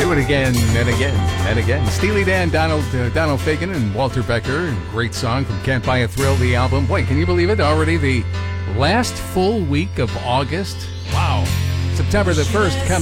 do it again and again and again. Steely Dan, Donald Fagen, and Walter Becker. Great song from Can't Buy a Thrill, the album. Boy, can you believe it? Already the last full week of August. Wow. September the 1st coming.